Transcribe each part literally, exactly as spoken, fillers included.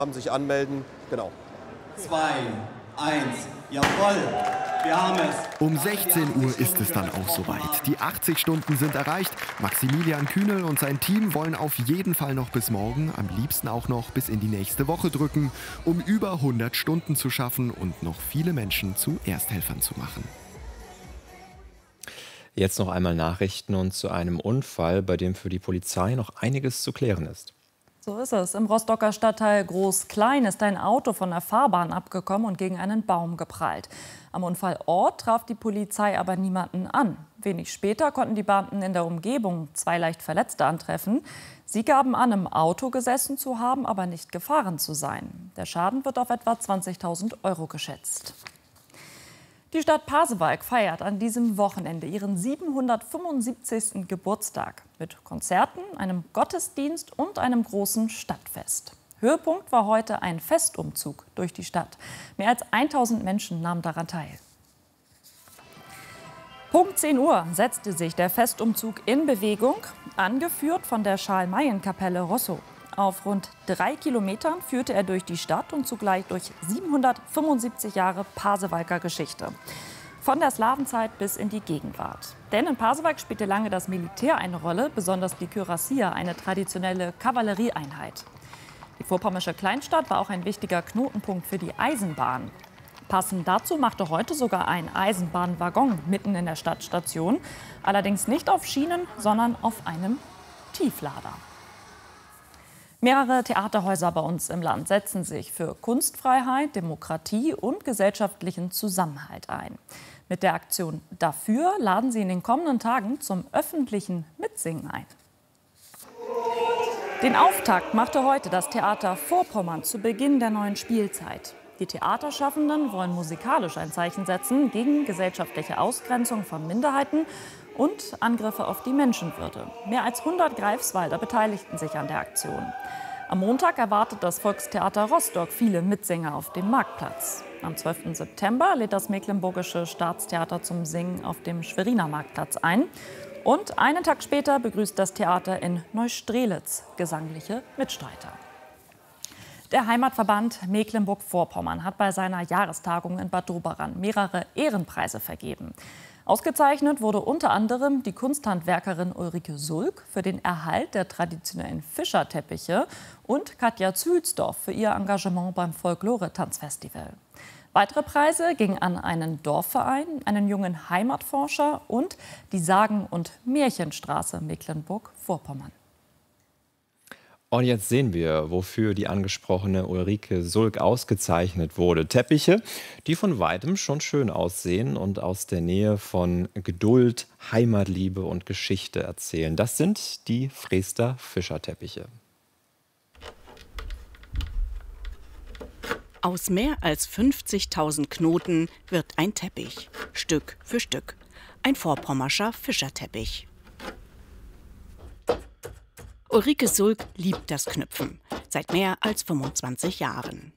Sich anmelden, genau. Zwei, eins, jawohl, wir haben es. Um sechzehn Uhr ist es dann auch soweit. Die achtzig Stunden sind erreicht. Maximilian Kühnel und sein Team wollen auf jeden Fall noch bis morgen, am liebsten auch noch bis in die nächste Woche drücken, um über hundert Stunden zu schaffen und noch viele Menschen zu Ersthelfern zu machen. Jetzt noch einmal Nachrichten und zu einem Unfall, bei dem für die Polizei noch einiges zu klären ist. So ist es. Im Rostocker Stadtteil Groß-Klein ist ein Auto von der Fahrbahn abgekommen und gegen einen Baum geprallt. Am Unfallort traf die Polizei aber niemanden an. Wenig später konnten die Beamten in der Umgebung zwei leicht Verletzte antreffen. Sie gaben an, im Auto gesessen zu haben, aber nicht gefahren zu sein. Der Schaden wird auf etwa zwanzigtausend Euro geschätzt. Die Stadt Pasewalk feiert an diesem Wochenende ihren siebenhundertfünfundsiebzigsten Geburtstag mit Konzerten, einem Gottesdienst und einem großen Stadtfest. Höhepunkt war heute ein Festumzug durch die Stadt. Mehr als tausend Menschen nahmen daran teil. Punkt zehn Uhr setzte sich der Festumzug in Bewegung, angeführt von der Schalmeienkapelle Rosso. Auf rund drei Kilometern führte er durch die Stadt und zugleich durch siebenhundertfünfundsiebzig Jahre Pasewalker Geschichte. Von der Slawenzeit bis in die Gegenwart. Denn in Pasewalk spielte lange das Militär eine Rolle, besonders die Kürassier, eine traditionelle Kavallerieeinheit. Die vorpommersche Kleinstadt war auch ein wichtiger Knotenpunkt für die Eisenbahn. Passend dazu machte heute sogar ein Eisenbahnwaggon mitten in der Stadt Station. Allerdings nicht auf Schienen, sondern auf einem Tieflader. Mehrere Theaterhäuser bei uns im Land setzen sich für Kunstfreiheit, Demokratie und gesellschaftlichen Zusammenhalt ein. Mit der Aktion Dafür laden sie in den kommenden Tagen zum öffentlichen Mitsingen ein. Den Auftakt machte heute das Theater Vorpommern zu Beginn der neuen Spielzeit. Die Theaterschaffenden wollen musikalisch ein Zeichen setzen gegen gesellschaftliche Ausgrenzung von Minderheiten und Angriffe auf die Menschenwürde. Mehr als hundert Greifswalder beteiligten sich an der Aktion. Am Montag erwartet das Volkstheater Rostock viele Mitsänger auf dem Marktplatz. Am zwölften September lädt das Mecklenburgische Staatstheater zum Singen auf dem Schweriner Marktplatz ein. Und einen Tag später begrüßt das Theater in Neustrelitz gesangliche Mitstreiter. Der Heimatverband Mecklenburg-Vorpommern hat bei seiner Jahrestagung in Bad Doberan mehrere Ehrenpreise vergeben. Ausgezeichnet wurde unter anderem die Kunsthandwerkerin Ulrike Sulk für den Erhalt der traditionellen Fischerteppiche und Katja Zülsdorf für ihr Engagement beim Folklore-Tanzfestival. Weitere Preise gingen an einen Dorfverein, einen jungen Heimatforscher und die Sagen- und Märchenstraße Mecklenburg-Vorpommern. Und jetzt sehen wir, wofür die angesprochene Ulrike Sulk ausgezeichnet wurde. Teppiche, die von weitem schon schön aussehen und aus der Nähe von Geduld, Heimatliebe und Geschichte erzählen. Das sind die Freester Fischerteppiche. Aus mehr als fünfzigtausend Knoten wird ein Teppich, Stück für Stück. Ein vorpommerscher Fischerteppich. Ulrike Sulk liebt das Knüpfen, seit mehr als fünfundzwanzig Jahren.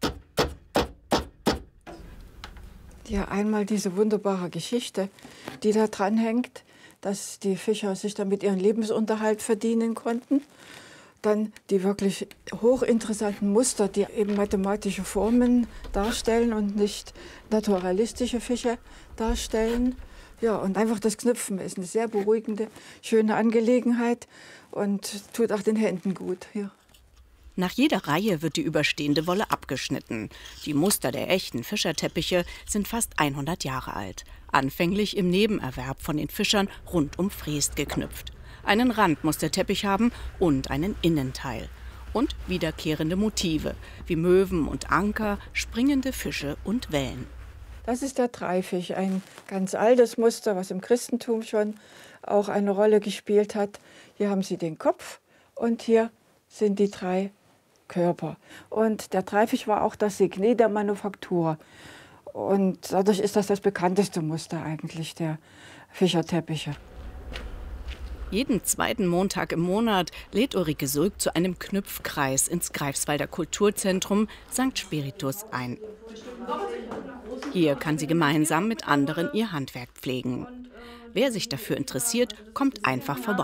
Ja, einmal diese wunderbare Geschichte, die da dran hängt, dass die Fischer sich damit ihren Lebensunterhalt verdienen konnten. Dann die wirklich hochinteressanten Muster, die eben mathematische Formen darstellen und nicht naturalistische Fische darstellen. Ja, und einfach das Knüpfen ist eine sehr beruhigende, schöne Angelegenheit und tut auch den Händen gut. Ja. Nach jeder Reihe wird die überstehende Wolle abgeschnitten. Die Muster der echten Fischerteppiche sind fast hundert Jahre alt. Anfänglich im Nebenerwerb von den Fischern rund um Freest geknüpft. Einen Rand muss der Teppich haben und einen Innenteil. Und wiederkehrende Motive, wie Möwen und Anker, springende Fische und Wellen. Das ist der Dreifisch, ein ganz altes Muster, was im Christentum schon auch eine Rolle gespielt hat. Hier haben Sie den Kopf und hier sind die drei Körper. Und der Dreifisch war auch das Signet der Manufaktur. Und dadurch ist das das bekannteste Muster eigentlich der Fischerteppiche. Jeden zweiten Montag im Monat lädt Ulrike Sulk zu einem Knüpfkreis ins Greifswalder Kulturzentrum Sankt Spiritus ein. Hier kann sie gemeinsam mit anderen ihr Handwerk pflegen. Wer sich dafür interessiert, kommt einfach vorbei.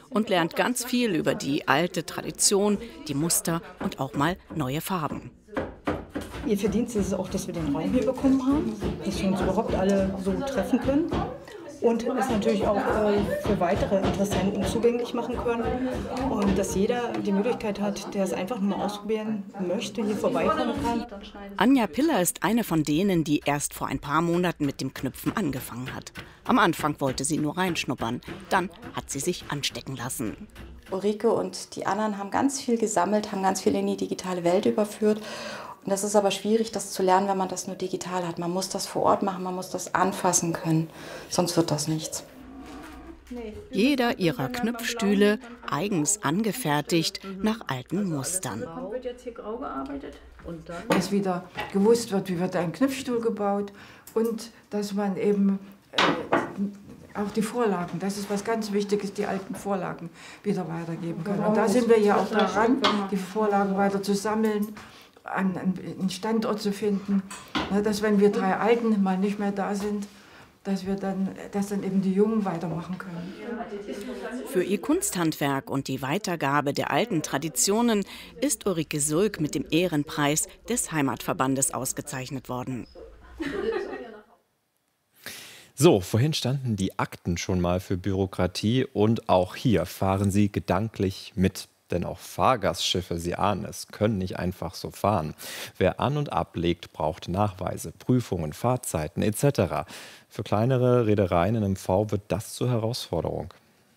und lernt ganz viel über die alte Tradition, die Muster und auch mal neue Farben. Ihr Verdienst ist es auch, dass wir den Raum hier bekommen haben, dass wir uns überhaupt alle so treffen können. Und es natürlich auch äh, für weitere Interessenten zugänglich machen können. Und dass jeder die Möglichkeit hat, der es einfach nur mal ausprobieren möchte, hier vorbeikommen kann. Anja Piller ist eine von denen, die erst vor ein paar Monaten mit dem Knüpfen angefangen hat. Am Anfang wollte sie nur reinschnuppern, dann hat sie sich anstecken lassen. Ulrike und die anderen haben ganz viel gesammelt, haben ganz viel in die digitale Welt überführt. Und das ist aber schwierig, das zu lernen, wenn man das nur digital hat. Man muss das vor Ort machen, man muss das anfassen können, sonst wird das nichts. Jeder ihrer Knüpfstühle eigens angefertigt nach alten Mustern. Dass wieder gewusst wird, wie wird ein Knüpfstuhl gebaut und dass man eben äh, auch die Vorlagen, das ist was ganz Wichtiges, die alten Vorlagen wieder weitergeben kann. Und da sind wir ja auch daran, die Vorlagen weiter zu sammeln, einen Standort zu finden, dass wenn wir drei Alten mal nicht mehr da sind, dass wir dann, dass dann eben die Jungen weitermachen können. Für ihr Kunsthandwerk und die Weitergabe der alten Traditionen ist Ulrike Sulk mit dem Ehrenpreis des Heimatverbandes ausgezeichnet worden. So, vorhin standen die Akten schon mal für Bürokratie und auch hier fahren sie gedanklich mit. Denn auch Fahrgastschiffe, Sie ahnen es, können nicht einfach so fahren. Wer an- und ablegt, braucht Nachweise, Prüfungen, Fahrzeiten et cetera. Für kleinere Reedereien in M V wird das zur Herausforderung.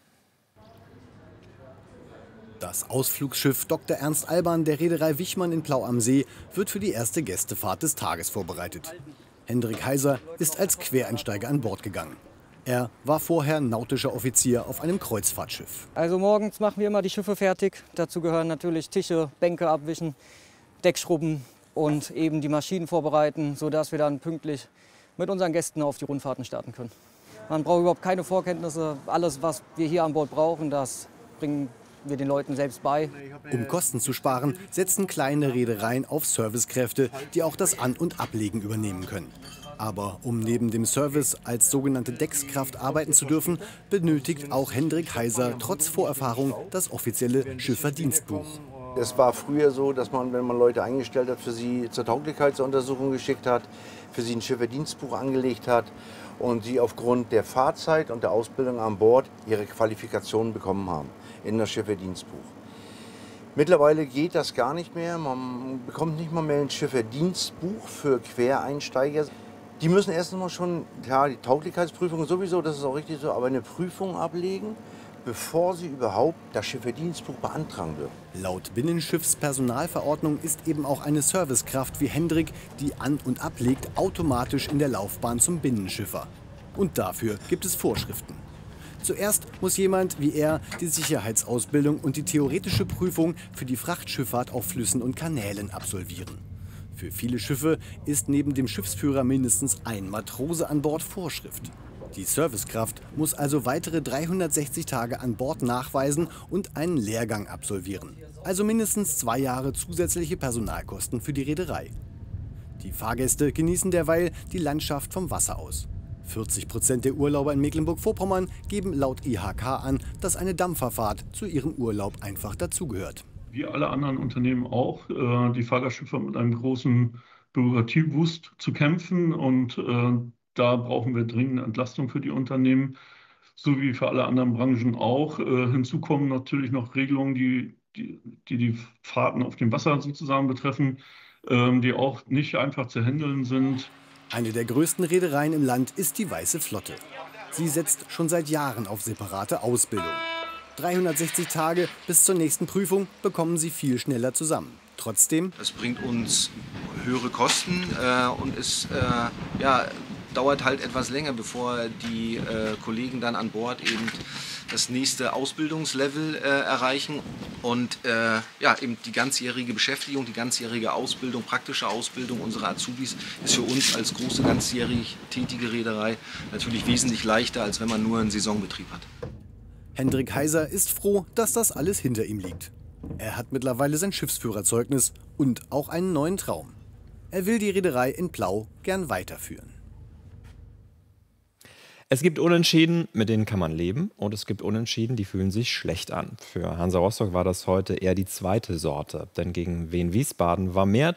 Das Ausflugsschiff Doktor Ernst Alban der Reederei Wichmann in Plau am See wird für die erste Gästefahrt des Tages vorbereitet. Hendrik Heiser ist als Quereinsteiger an Bord gegangen. Er war vorher nautischer Offizier auf einem Kreuzfahrtschiff. Also morgens machen wir immer die Schiffe fertig. Dazu gehören natürlich Tische, Bänke abwischen, Deckschrubben und eben die Maschinen vorbereiten, sodass wir dann pünktlich mit unseren Gästen auf die Rundfahrten starten können. Man braucht überhaupt keine Vorkenntnisse. Alles, was wir hier an Bord brauchen, das bringen wir den Leuten selbst bei. Um Kosten zu sparen, setzen kleine Reedereien auf Servicekräfte, die auch das An- und Ablegen übernehmen können. Aber um neben dem Service als sogenannte Deckskraft arbeiten zu dürfen, benötigt auch Hendrik Heiser trotz Vorerfahrung das offizielle Schifferdienstbuch. Es war früher so, dass man, wenn man Leute eingestellt hat, für sie zur Tauglichkeitsuntersuchung geschickt hat, für sie ein Schifferdienstbuch angelegt hat und sie aufgrund der Fahrzeit und der Ausbildung an Bord ihre Qualifikationen bekommen haben in das Schifferdienstbuch. Mittlerweile geht das gar nicht mehr. Man bekommt nicht mal mehr ein Schifferdienstbuch für Quereinsteiger. Die müssen erst einmal schon, klar, die Tauglichkeitsprüfung sowieso, das ist auch richtig so, aber eine Prüfung ablegen, bevor sie überhaupt das Schifferdienstbuch beantragen dürfen. Laut Binnenschiffspersonalverordnung ist eben auch eine Servicekraft wie Hendrik, die an- und ablegt, automatisch in der Laufbahn zum Binnenschiffer. Und dafür gibt es Vorschriften. Zuerst muss jemand wie er die Sicherheitsausbildung und die theoretische Prüfung für die Frachtschifffahrt auf Flüssen und Kanälen absolvieren. Für viele Schiffe ist neben dem Schiffsführer mindestens ein Matrose an Bord Vorschrift. Die Servicekraft muss also weitere dreihundertsechzig Tage an Bord nachweisen und einen Lehrgang absolvieren. Also mindestens zwei Jahre zusätzliche Personalkosten für die Reederei. Die Fahrgäste genießen derweil die Landschaft vom Wasser aus. vierzig Prozent der Urlauber in Mecklenburg-Vorpommern geben laut I H K an, dass eine Dampferfahrt zu ihrem Urlaub einfach dazugehört. Wie alle anderen Unternehmen auch, äh, die Fahrgastschifffahrt mit einem großen Bürokratiewust zu kämpfen. Und äh, da brauchen wir dringend Entlastung für die Unternehmen, so wie für alle anderen Branchen auch. Äh, hinzu kommen natürlich noch Regelungen, die die, die die Fahrten auf dem Wasser sozusagen betreffen, äh, die auch nicht einfach zu handeln sind. Eine der größten Reedereien im Land ist die Weiße Flotte. Sie setzt schon seit Jahren auf separate Ausbildung. dreihundertsechzig Tage bis zur nächsten Prüfung bekommen sie viel schneller zusammen. Trotzdem. Es bringt uns höhere Kosten äh, und es äh, ja, dauert halt etwas länger, bevor die äh, Kollegen dann an Bord eben das nächste Ausbildungslevel äh, erreichen. Und äh, ja, eben die ganzjährige Beschäftigung, die ganzjährige Ausbildung, praktische Ausbildung unserer Azubis ist für uns als große ganzjährig tätige Reederei natürlich wesentlich leichter, als wenn man nur einen Saisonbetrieb hat. Hendrik Heiser ist froh, dass das alles hinter ihm liegt. Er hat mittlerweile sein Schiffsführerzeugnis und auch einen neuen Traum. Er will die Reederei in Plau gern weiterführen. Es gibt Unentschieden, mit denen kann man leben, und es gibt Unentschieden, die fühlen sich schlecht an. Für Hansa Rostock war das heute eher die zweite Sorte, denn gegen Wien Wiesbaden war mehr